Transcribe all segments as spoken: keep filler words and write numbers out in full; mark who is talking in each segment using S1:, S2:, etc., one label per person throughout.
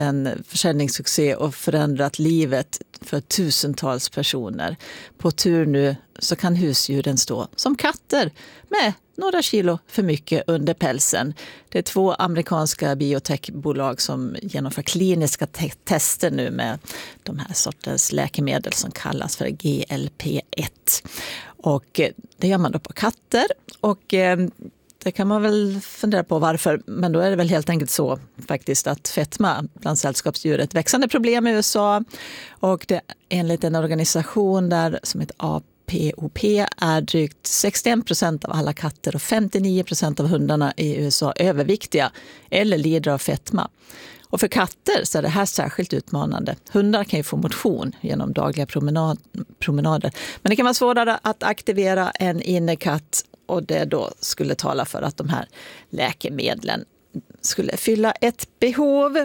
S1: en försäljningssuccé och förändrat livet för tusentals personer. På tur nu så kan husdjuren stå som katter med några kilo för mycket under pälsen. Det är två amerikanska biotechbolag som genomför kliniska te- tester nu med de här sortens läkemedel som kallas för G L P ett. Och det gör man då på katter och det kan man väl fundera på varför, men då är det väl helt enkelt så faktiskt att fetma bland sällskapsdjur är ett växande problem i U S A och det enligt en organisation där som heter A P O P är drygt sextioen procent av alla katter och femtionio procent av hundarna i U S A överviktiga eller lider av fetma. Och för katter så är det här särskilt utmanande. Hundar kan ju få motion genom dagliga promenad, promenader. Men det kan vara svårare att aktivera en innekatt och det då skulle tala för att de här läkemedlen skulle fylla ett behov.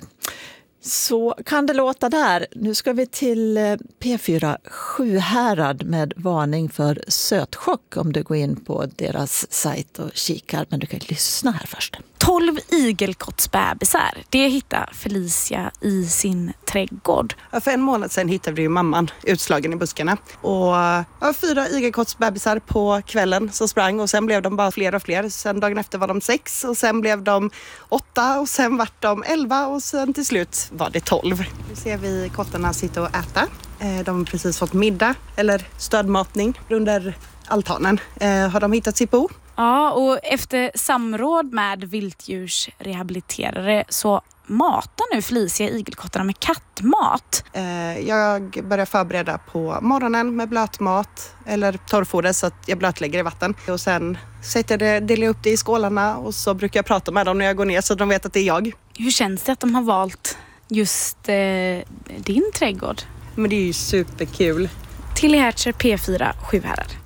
S1: Så kan det låta där. Nu ska vi till P fyra Sjuhärad med varning för sötchock om du går in på deras sajt och kikar. Men du kan lyssna här först.
S2: tolv igelkottsbebisar. Det hittar Felicia i sin trädgård.
S3: Ja, för en månad sedan hittade vi ju mamman utslagen i buskarna. Och ja, fyra igelkottsbebisar på kvällen som sprang och sen blev de bara fler och fler. Sen dagen efter var de sex och sen blev de åtta och sen var de elva och sen till slut var det tolv. Nu ser vi kottarna sitta och äta. De har precis fått middag eller stödmatning under altanen. Har de hittat sitt bo?
S2: Ja, och efter samråd med viltdjursrehabiliterare så matar nu Felicia igelkottarna med kattmat.
S3: Jag börjar förbereda på morgonen med blötmat eller torrfoder så att jag blötlägger i vatten. Och sen sätter det, delar jag upp det i skålarna och så brukar jag prata med dem när jag går ner så att de vet att det är jag.
S2: Hur känns det att de har valt just eh, din trädgård?
S3: Men det är ju superkul.
S2: Tilly Hatcher, P fyra Sjuhärad.